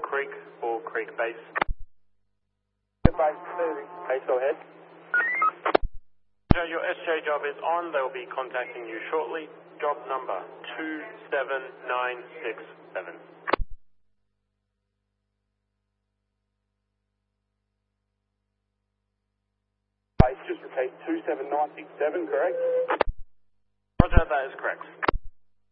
Creek or Creek Base. Base moving. Base, go ahead. So your SJ job is on. They'll be contacting you shortly. Job number 27967. Base, just repeat, 27967, correct? Roger, that is correct.